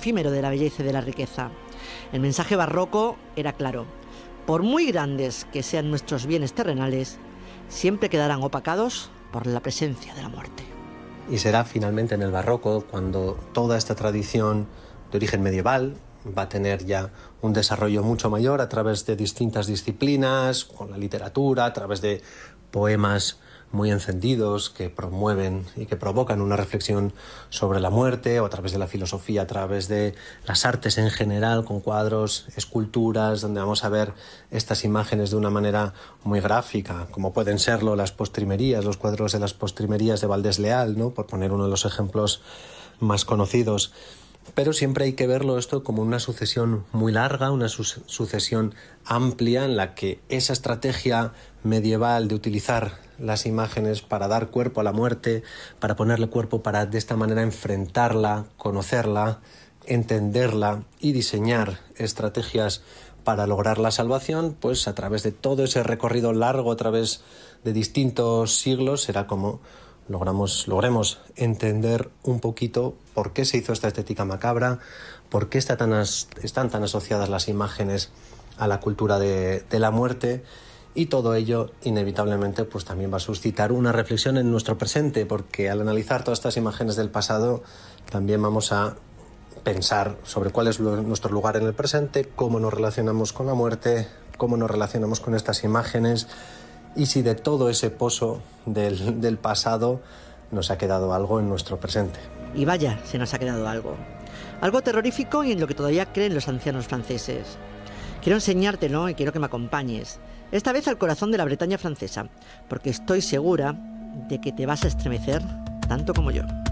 efímero de la belleza y de la riqueza. El mensaje barroco era claro: por muy grandes que sean nuestros bienes terrenales, siempre quedarán opacados por la presencia de la muerte. Y será finalmente en el barroco cuando toda esta tradición de origen medieval va a tener ya un desarrollo mucho mayor a través de distintas disciplinas, con la literatura, a través de poemas muy encendidos que promueven y que provocan una reflexión sobre la muerte, o a través de la filosofía, a través de las artes en general, con cuadros, esculturas, donde vamos a ver estas imágenes de una manera muy gráfica, como pueden serlo las postrimerías, los cuadros de las postrimerías de Valdés Leal, ¿no?, por poner uno de los ejemplos más conocidos. Pero siempre hay que verlo esto como una sucesión muy larga, una sucesión amplia, en la que esa estrategia medieval de utilizar las imágenes para dar cuerpo a la muerte, para ponerle cuerpo, para de esta manera enfrentarla, conocerla, entenderla y diseñar estrategias para lograr la salvación, pues a través de todo ese recorrido largo, a través de distintos siglos, será como logremos entender un poquito por qué se hizo esta estética macabra, por qué están tan asociadas las imágenes a la cultura de la muerte, y todo ello inevitablemente pues también va a suscitar una reflexión en nuestro presente, porque al analizar todas estas imágenes del pasado también vamos a pensar sobre cuál es nuestro lugar en el presente, cómo nos relacionamos con la muerte, cómo nos relacionamos con estas imágenes, y si de todo ese pozo del pasado nos ha quedado algo en nuestro presente. Y vaya, se nos ha quedado algo. Algo terrorífico y en lo que todavía creen los ancianos franceses. Quiero enseñártelo y quiero que me acompañes. Esta vez al corazón de la Bretaña francesa, porque estoy segura de que te vas a estremecer tanto como yo.